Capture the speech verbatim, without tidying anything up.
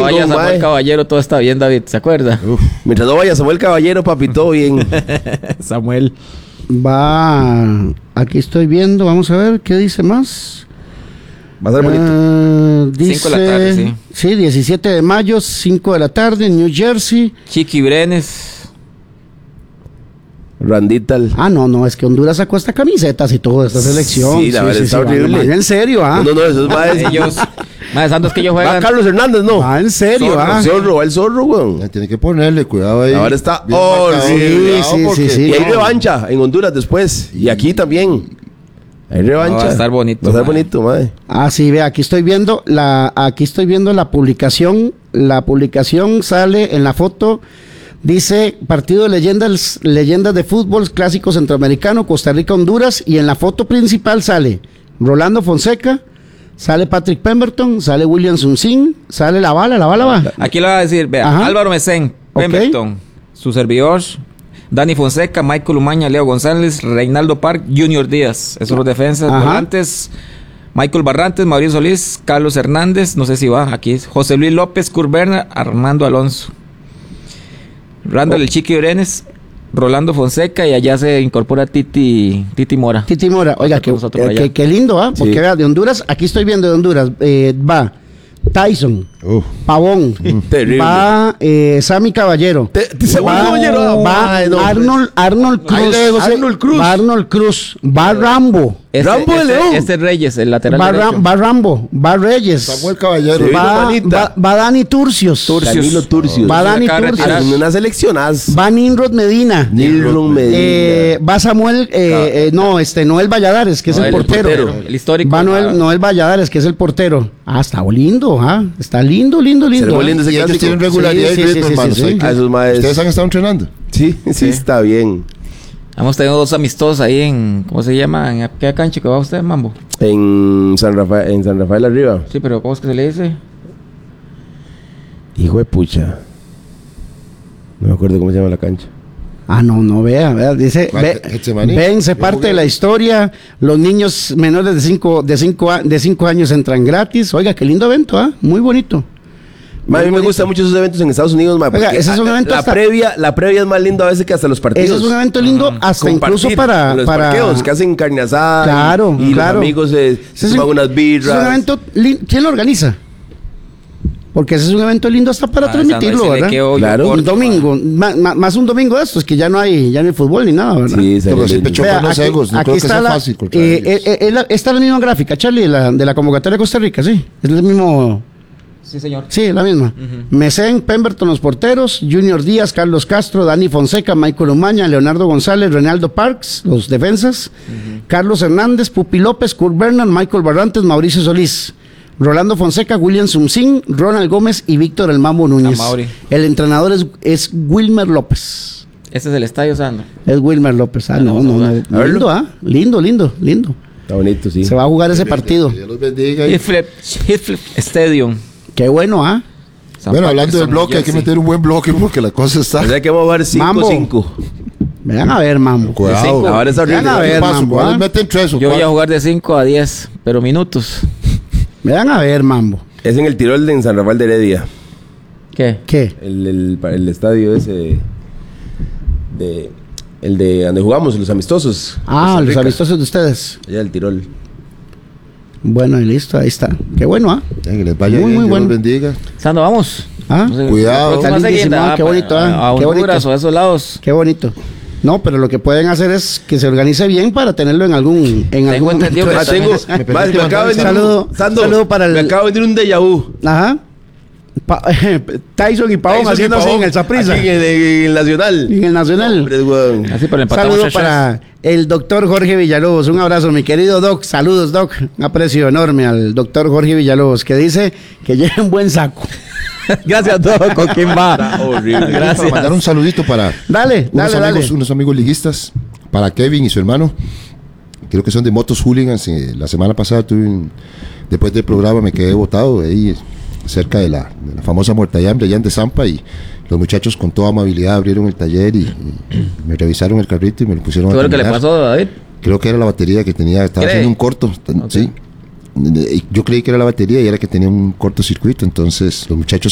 vaya Samuel mae. Caballero, todo está bien, David, ¿se acuerda? Uf. Mientras no vaya Samuel Caballero, papi, todo bien. Samuel. Va, aquí estoy viendo, vamos a ver, ¿qué dice más? Va a ser bonito. Uh, dice, cinco de la tarde, sí. Sí, diecisiete de mayo, cinco de la tarde, New Jersey. Chiqui Brenes. Randital. Ah, no, no, es que Honduras sacó esta camisetas y todo, esta selección. Sí, la verdad está horrible. Va en serio, ¿ah? No, no, eso es más. Ellos, más santos que ellos juegan. Va Carlos Hernández, no. Va en serio, zorro, ¿ah? El zorro, va el zorro, weón. Tiene que ponerle cuidado ahí. Ahora está bien horrible. Sí, sí, sí, sí. Y hay revancha en Honduras después. Y aquí también. Hay revancha. No, va a estar bonito. Va a estar mae. bonito, madre. Ah, sí, ve, aquí estoy viendo la, aquí estoy viendo la publicación. La publicación sale en la foto. Dice partido de leyendas, leyendas de fútbol clásico centroamericano, Costa Rica, Honduras, y en la foto principal sale Rolando Fonseca, sale Patrick Pemberton, sale William Sunsin, sale la bala, la bala va. Aquí lo va a decir, vea, Ajá. Álvaro Mesén, Ok. Pemberton, su servidor, Dani Fonseca, Michael Umaña, Leo González, Reinaldo Park, Junior Díaz, esos son los defensas, Ajá. volantes, Michael Barrantes, Mauricio Solís, Carlos Hernández, no sé si va, aquí es José Luis López, Kurt Berna, Armando Alonso. Randall, oh. el Chiqui Brenes, Rolando Fonseca, y allá se incorpora Titi Titi Mora. Titi Mora, oiga, qué, eh, qué lindo, ¿ah? ¿eh? Porque sí. vea, de Honduras, aquí estoy viendo de Honduras, eh, va Tyson, Uf. Pavón, Terrible. va eh, Sammy Caballero, Te, te, se va, Caballero, va ay, no, Arnold, Arnold Cruz, Arnold Cruz, va Arnold Cruz, va Rambo. Este, Rambo de este, León. Este es Reyes, el lateral Va, derecho. Ram, va Rambo, va Reyes, Samuel Caballero. Sí. va, manita. va, va Dani Turcios, Turcios. Danilo Turcios. va Dani acaba de Turcios, retirar. Una seleccionaz. va Nimrod Medina, Nilron Medina. eh, va Samuel, eh, eh, no, este Noel Valladares, que es No, el el portero. portero, el histórico. Va Noel, Ah. Noel Valladares, que es el portero. Ah, está lindo, ah, está lindo, lindo, lindo. Se le fue ah. lindo ese Y ellos clásico. tienen regularidad Sí, y sí, ritmo, sí, hermanos. sí, Hay sí. que- A esos maes. ¿Ustedes han estado entrenando? Sí, sí, Sí. está bien. Hemos tenido dos amistosos ahí en, ¿cómo se llama? ¿En qué cancha que va usted, Mambo? En San Rafael, en San Rafael arriba. Sí, pero ¿cómo es que se le dice? Hijo de pucha. No me acuerdo cómo se llama la cancha. Ah, no, no, vea, vea, dice, ¿Cuál? ve, Getsemaní. ven, se Yo parte jugué. de la historia, los niños menores de cinco, de cinco, a- de cinco años entran gratis. Oiga, qué lindo evento, ah, muy bonito. Ma, a mí me gustan mucho esos eventos en Estados Unidos, ma, Oiga, porque ese es un a- evento la hasta- previa, la previa es más lindo a veces que hasta los partidos. Ese es un evento lindo, hasta incluso Compartir para, los para parqueos que hacen carne asada. Claro, y, y claro. los amigos se, Ese se es toman un- unas ese birras. es un evento, li- ¿quién lo organiza? Porque ese es un evento lindo hasta para Ah, transmitirlo, esa no, ese ¿verdad? le quedó Claro. yo Un corto, domingo, ma- ma- más un domingo de estos, que ya no hay, ya no hay fútbol ni nada, ¿verdad? Sí, se Pero ve siempre lindo. chocan Vea, los aquí- egos. No aquí creo que está sea la, fácil contra eh, ellos. eh, eh, la- esta es la misma gráfica, Charlie, la, de la convocatoria de Costa Rica, sí. Es el mismo, Sí, señor. sí, la misma. Mesén, Pemberton, los porteros, Junior Díaz, Carlos Castro, Dani Fonseca, Michael Umaña, Leonardo González, Reinaldo Parks, los defensas, Carlos Hernández, Pupi López, Kurt Bernard, Michael Barrantes, Mauricio Solís. Rolando Fonseca, William Sumsing, Ronald Gómez y Víctor El Mambo Núñez. Mauri. El entrenador es, es Wilmer López. Este es el estadio Sandro. Es Wilmer López. Ah, no, vamos a no, no. jugar. A verlo. Lindo, ah. Lindo, lindo, lindo. Está bonito, sí. Se va a jugar ese partido. Que Dios los bendiga. y- Heathcliff Heathcliff Stadium. Qué bueno, ah. San Bueno, hablando Patrickson, del bloque, hay que Jersey. meter un buen bloque porque la cosa está. O sea que vamos a jugar Mambo. cinco cinco. Vean a ver, mambo. Cuidado. cinco. Ahora está Vean a horrible. ver, ¿Qué pasa? mambo, ¿Cuáles ah? meten tres o Yo voy a cuatro? jugar de cinco a diez, pero minutos. Vean a ver, mambo. Es en el Tirol de en San Rafael de Heredia. ¿Qué? ¿Qué? El, el, el estadio ese de, de- el de donde jugamos, los amistosos. Ah, Costa los Rica. amistosos de ustedes. Allá del Tirol. Bueno, y listo, ahí está. Qué bueno, ah. Ya, que les vaya Muy, bien, muy Dios bueno. los bendiga. Sando, vamos. Ah, No sé, Cuidado. la próxima Está lindísimo, seguida, ah, qué pa- bonito, ah, A, a qué Honduras bonito. o a esos lados. qué bonito. No, pero lo que pueden hacer es que se organice bien para tenerlo en algún en algún entendido momento. que Ah, tengo, también es- Vale, me acabo de un venir saludo- un, Sando, saludo para el- me acabo de venir un déjà vu. Ajá. Pa- Tyson y Pavón Tyson y haciendo así Pavón, en el Saprissa. aquí en el, en el Nacional. En el Nacional. Hombre, weón. Así para empatar. Saludo para el doctor Jorge Villalobos. Un abrazo, mi querido Doc. Saludos, Doc. Un aprecio enorme al doctor Jorge Villalobos, que dice que lleve un buen saco. Gracias a todos. ¿Con quién va? Está horrible. Para Gracias. mandar un saludito para Dale, unos dale, amigos, dale. unos amigos liguistas, para Kevin y su hermano. Creo que son de Motos Hooligans. eh, La semana pasada tuve un- después del programa me quedé botado ahí cerca de la, de la famosa Muerta de Hambre allá en de Zampa, y los muchachos con toda amabilidad abrieron el taller y, y me revisaron el carrito y me lo pusieron ¿Qué a fue lo que le caminar. pasó, David? Creo que era la batería que tenía, estaba ¿Cree? haciendo un corto, t- Ok. sí. Y yo creí que era la batería y era que tenía un cortocircuito, entonces los muchachos